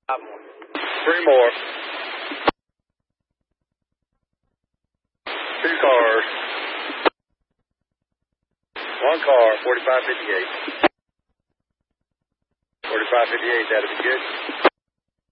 Three more. Two cars. One car, 4558. 4558, that'll be good.